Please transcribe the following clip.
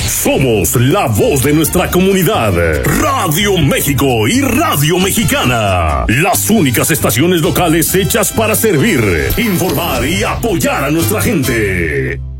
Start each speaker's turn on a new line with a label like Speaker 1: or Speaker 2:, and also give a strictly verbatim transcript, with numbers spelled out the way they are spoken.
Speaker 1: Somos la voz de nuestra comunidad. Radio México y Radio Mexicana. Las únicas estaciones locales hechas para servir, informar y apoyar a nuestra gente.